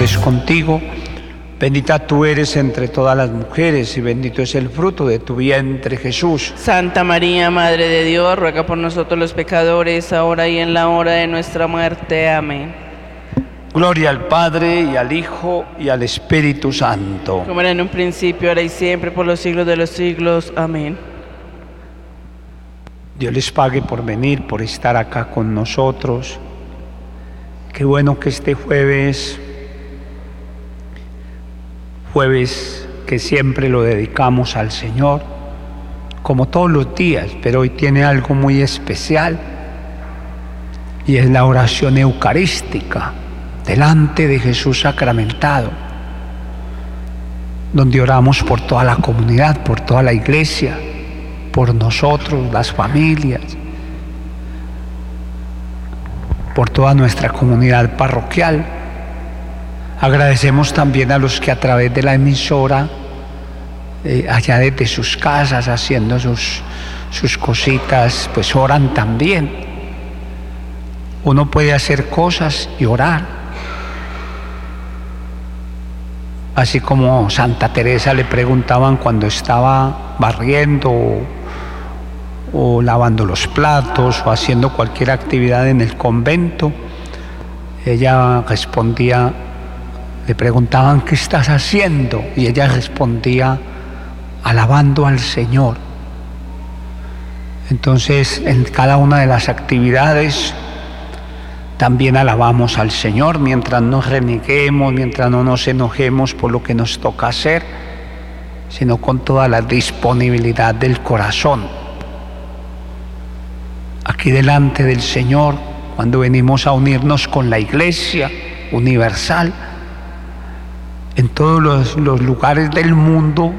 es contigo. Bendita tú eres entre todas las mujeres y bendito es el fruto de tu vientre, Jesús. Santa María, Madre de Dios, ruega por nosotros los pecadores, ahora y en la hora de nuestra muerte. Amén. Gloria al Padre, y al Hijo, y al Espíritu Santo. Como era en un principio, ahora y siempre, por los siglos de los siglos. Amén. Dios les pague por venir, por estar acá con nosotros. Qué bueno que este jueves que siempre lo dedicamos al Señor, como todos los días, pero hoy tiene algo muy especial, y es la oración eucarística delante de Jesús sacramentado, donde oramos por toda la comunidad, por toda la iglesia, por nosotros, las familias, por toda nuestra comunidad parroquial. Agradecemos también a los que a través de la emisora, allá desde sus casas, haciendo sus cositas, pues oran también. Uno puede hacer cosas y orar. Así como Santa Teresa le preguntaban cuando estaba barriendo o lavando los platos o haciendo cualquier actividad en el convento, ella respondía, le preguntaban ¿qué estás haciendo? Y ella respondía, alabando al Señor. Entonces, en cada una de las actividades también alabamos al Señor, mientras no reneguemos, mientras no nos enojemos por lo que nos toca hacer, sino con toda la disponibilidad del corazón. Aquí delante del Señor, cuando venimos a unirnos con la Iglesia universal, en todos los lugares del mundo